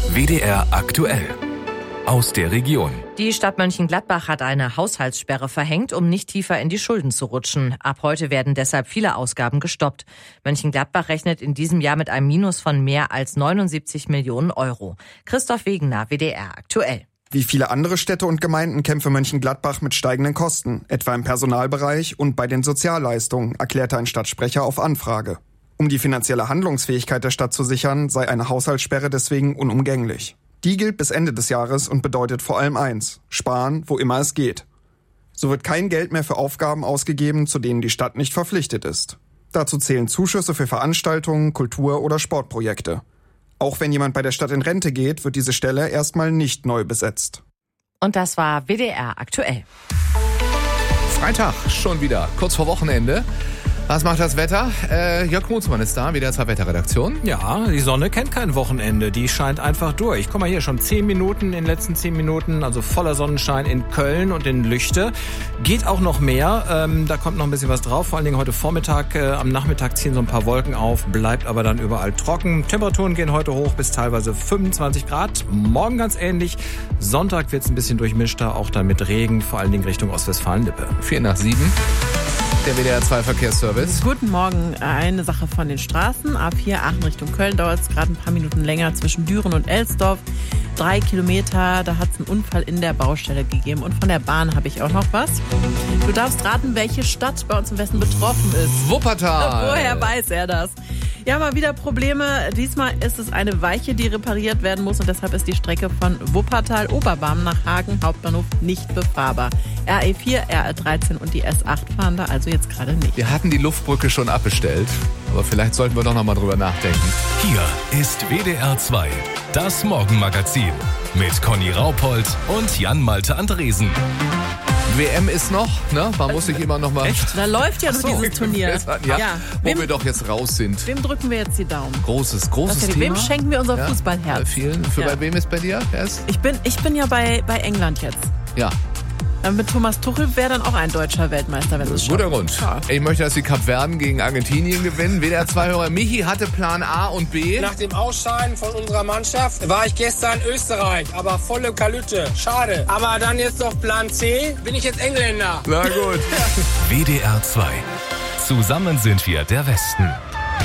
WDR aktuell. Aus der Region. Die Stadt Mönchengladbach hat eine Haushaltssperre verhängt, um nicht tiefer in die Schulden zu rutschen. Ab heute werden deshalb viele Ausgaben gestoppt. Mönchengladbach rechnet in diesem Jahr mit einem Minus von mehr als 79 Millionen Euro. Christoph Wegener, WDR aktuell. Wie viele andere Städte und Gemeinden kämpfe Mönchengladbach mit steigenden Kosten, etwa im Personalbereich und bei den Sozialleistungen, erklärte ein Stadtsprecher auf Anfrage. Um die finanzielle Handlungsfähigkeit der Stadt zu sichern, sei eine Haushaltssperre deswegen unumgänglich. Die gilt bis Ende des Jahres und bedeutet vor allem eins: Sparen, wo immer es geht. So wird kein Geld mehr für Aufgaben ausgegeben, zu denen die Stadt nicht verpflichtet ist. Dazu zählen Zuschüsse für Veranstaltungen, Kultur- oder Sportprojekte. Auch wenn jemand bei der Stadt in Rente geht, wird diese Stelle erstmal nicht neu besetzt. Und das war WDR aktuell. Freitag schon wieder, kurz vor Wochenende. Was macht das Wetter? Jörg Mutzmann ist da, WDR 2 Wetterredaktion. Ja, die Sonne kennt kein Wochenende, die scheint einfach durch. Guck mal hier, schon 10 Minuten, in den letzten 10 Minuten, also voller Sonnenschein in Köln und in Lüchte. Geht auch noch mehr, da kommt noch ein bisschen was drauf, vor allen Dingen heute Vormittag, am Nachmittag ziehen so ein paar Wolken auf, bleibt aber dann überall trocken. Temperaturen gehen heute hoch bis teilweise 25 Grad, morgen ganz ähnlich. Sonntag wird es ein bisschen durchmischter, auch dann mit Regen, vor allen Dingen Richtung Ostwestfalen-Lippe. 7:04. Der WDR 2 Verkehrsservice. Guten Morgen. Eine Sache von den Straßen. A4 Aachen Richtung Köln dauert es gerade ein paar Minuten länger zwischen Düren und Elsdorf. 3 Kilometer, da hat es einen Unfall in der Baustelle gegeben. Und von der Bahn habe ich auch noch was. Du darfst raten, welche Stadt bei uns im Westen betroffen ist. Wuppertal. Woher weiß er das? Ja, mal wieder Probleme. Diesmal ist es eine Weiche, die repariert werden muss. Und deshalb ist die Strecke von Wuppertal-Oberbarm nach Hagen Hauptbahnhof nicht befahrbar. RE4, RE13 und die S8 fahren da also jetzt gerade nicht. Wir hatten die Luftbrücke schon abbestellt, aber vielleicht sollten wir doch noch mal drüber nachdenken. Hier ist WDR 2, das Morgenmagazin mit Conny Raupold und Jan-Malte Andresen. WM ist noch, ne? Man muss sich immer noch mal... Echt? Da läuft ja noch dieses Turnier. Ja, wo wir doch jetzt raus sind. Wem drücken wir jetzt die Daumen? Großes Thema. Wem schenken wir unser Fußballherz? Bei vielen. Bei wem ist bei dir? Ich bin ja bei England jetzt. Ja. Mit Thomas Tuchel wäre dann auch ein deutscher Weltmeister, wenn es schafft. Guter Grund. Ja. Ich möchte, dass die Kapverden gegen Argentinien gewinnen. WDR 2-Hörer Michi hatte Plan A und B. Nach dem Ausscheiden von unserer Mannschaft war ich gestern in Österreich, aber volle Kalütte. Schade. Aber dann jetzt noch Plan C. Bin ich jetzt Engländer? Na gut. WDR 2. Zusammen sind wir der Westen.